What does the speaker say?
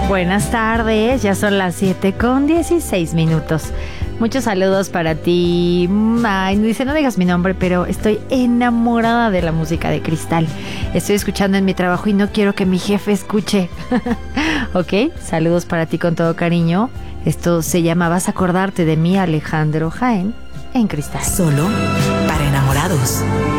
Buenas tardes, ya son las 7:16. Muchos saludos para ti. Ay, dice, no digas mi nombre, pero estoy enamorada de la música de Cristal. Estoy escuchando en mi trabajo y no quiero que mi jefe escuche. Ok, saludos para ti con todo cariño. Esto se llama Vas a acordarte de mí, Alejandro Jaén, en Cristal. Solo para enamorados.